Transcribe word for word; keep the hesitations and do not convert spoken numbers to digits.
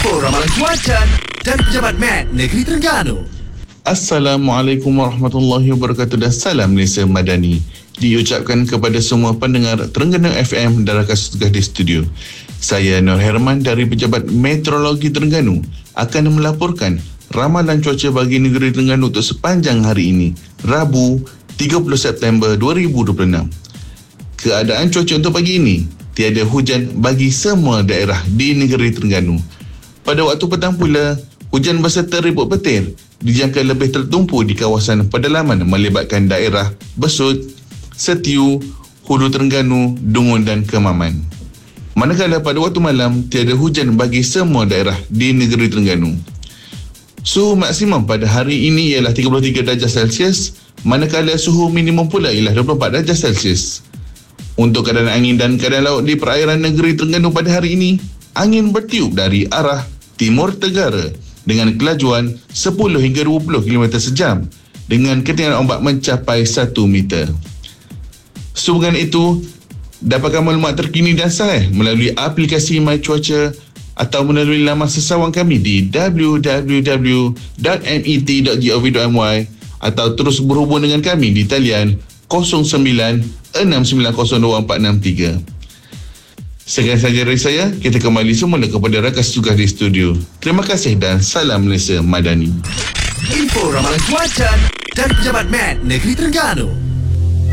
Info Ramalan Cuaca dari Pejabat Met Negeri Terengganu. Assalamualaikum warahmatullahi wabarakatuh dan salam Malaysia Madani diucapkan kepada semua pendengar Terengganu F M dan rakan tugas di studio. Saya Nur Herman dari Pejabat Meteorologi Terengganu akan melaporkan ramalan cuaca bagi negeri Terengganu untuk sepanjang hari ini, Rabu tiga puluh September dua ribu dua puluh enam. Keadaan cuaca untuk pagi ini, tiada hujan bagi semua daerah di negeri Terengganu. Pada waktu petang pula, hujan berserta ribut petir dijangka lebih tertumpu di kawasan pedalaman melibatkan daerah Besut, Setiu, Hulu Terengganu, Dungun dan Kemaman. Manakala pada waktu malam, tiada hujan bagi semua daerah di negeri Terengganu. Suhu maksimum pada hari ini ialah tiga puluh tiga darjah Celsius, manakala suhu minimum pula ialah dua puluh empat darjah Celsius. Untuk keadaan angin dan keadaan laut di perairan negeri Terengganu pada hari ini, angin bertiup dari arah timur tenggara dengan kelajuan sepuluh hingga dua puluh kilometer sejam dengan ketinggian ombak mencapai satu meter. Sehubungan itu, dapatkan maklumat terkini dan sahih melalui aplikasi My Cuaca atau melalui laman sesawang kami di w w w dot met dot gov dot my atau terus berhubung dengan kami di talian kosong sembilan enam sembilan kosong dua empat enam tiga. Sekian sahaja dari saya, kita kembali semula kepada rakan tugas di studio. Terima kasih dan salam Malaysia Madani. Info Ramalan Cuaca dari Pejabat Met Negeri Terengganu.